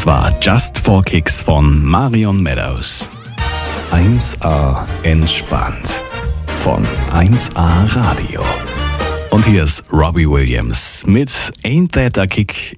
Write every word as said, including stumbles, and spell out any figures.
Das war Just for Kicks von Marion Meadows. eins A entspannt von eins A Radio. Und hier ist Robbie Williams mit Ain't That a Kick